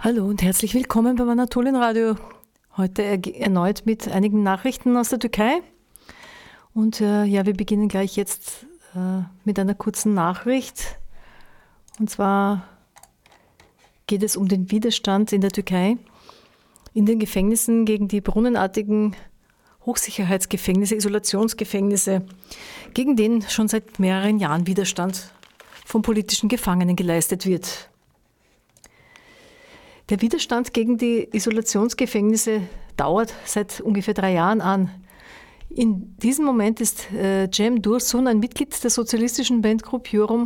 Hallo und herzlich willkommen beim Anatolien Radio. Heute erneut mit einigen Nachrichten aus der Türkei. Und wir beginnen gleich jetzt mit einer kurzen Nachricht. Und zwar geht es um den Widerstand in der Türkei in den Gefängnissen gegen die brunnenartigen Hochsicherheitsgefängnisse, Isolationsgefängnisse, gegen den schon seit mehreren Jahren Widerstand von politischen Gefangenen geleistet wird. Der Widerstand gegen die Isolationsgefängnisse dauert seit ungefähr 3 Jahren an. In diesem Moment ist Cem Dursun, ein Mitglied der sozialistischen Bandgruppe Yorum,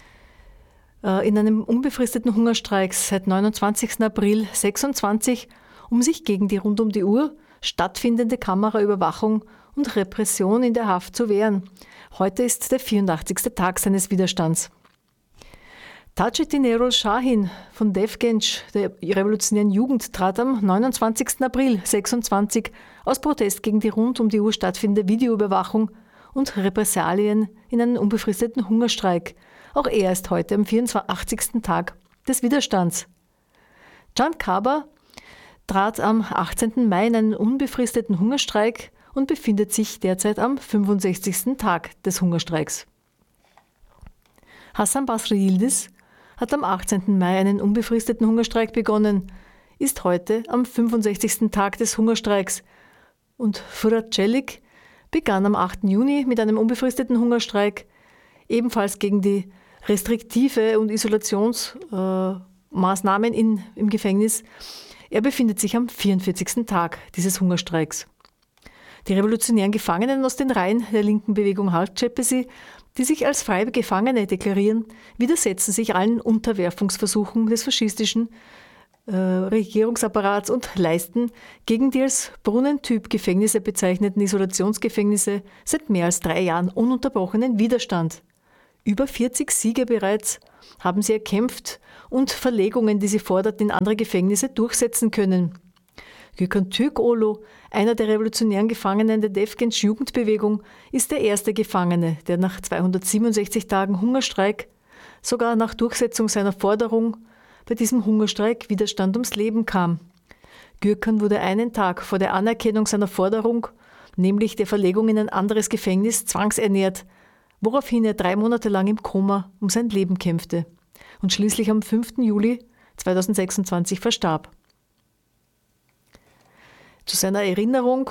in einem unbefristeten Hungerstreik seit 29. April 26, um sich gegen die rund um die Uhr stattfindende Kameraüberwachung und Repression in der Haft zu wehren. Heute ist der 84. Tag seines Widerstands. Taceddin Erol Şahin von Defgenç, der revolutionären Jugend, trat am 29. April 26 aus Protest gegen die rund um die Uhr stattfindende Videoüberwachung und Repressalien in einen unbefristeten Hungerstreik. Auch er ist heute am 84. Tag des Widerstands. Can Kaba trat am 18. Mai in einen unbefristeten Hungerstreik und befindet sich derzeit am 65. Tag des Hungerstreiks. Hasan Basri Yildiz hat am 18. Mai einen unbefristeten Hungerstreik begonnen, ist heute am 65. Tag des Hungerstreiks. Und Fırat Çelik begann am 8. Juni mit einem unbefristeten Hungerstreik, ebenfalls gegen die restriktive und Isolationsmaßnahmen im Gefängnis. Er befindet sich am 44. Tag dieses Hungerstreiks. Die revolutionären Gefangenen aus den Reihen der linken Bewegung Halkcephesi, die sich als freie Gefangene deklarieren, widersetzen sich allen Unterwerfungsversuchen des faschistischen Regierungsapparats und leisten gegen die als Brunnentyp-Gefängnisse bezeichneten Isolationsgefängnisse seit mehr als 3 Jahren ununterbrochenen Widerstand. Über 40 Siege bereits haben sie erkämpft und Verlegungen, die sie forderten, in andere Gefängnisse durchsetzen können. Gökhan Türkoğlu, einer der revolutionären Gefangenen der Defgenç Jugendbewegung, ist der erste Gefangene, der nach 267 Tagen Hungerstreik, sogar nach Durchsetzung seiner Forderung, bei diesem Hungerstreik Widerstand ums Leben kam. Gökhan wurde einen Tag vor der Anerkennung seiner Forderung, nämlich der Verlegung in ein anderes Gefängnis, zwangsernährt, woraufhin er 3 Monate lang im Koma um sein Leben kämpfte und schließlich am 5. Juli 2026 verstarb. Zu seiner Erinnerung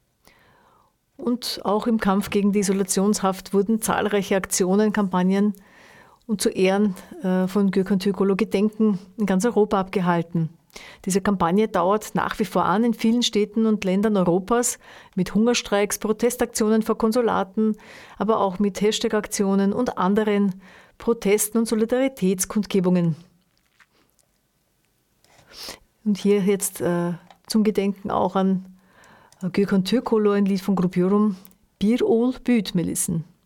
und auch im Kampf gegen die Isolationshaft wurden zahlreiche Aktionen, Kampagnen und zu Ehren von Gökhan Türkoğlu Gedenken in ganz Europa abgehalten. Diese Kampagne dauert nach wie vor an in vielen Städten und Ländern Europas mit Hungerstreiks, Protestaktionen vor Konsulaten, aber auch mit Hashtag-Aktionen und anderen Protesten und Solidaritätskundgebungen. Und hier jetzt zum Gedenken auch an Gökhan Türkoğlu ein Lied von Grup Yorum, Bir Oğul Büyütmelisin.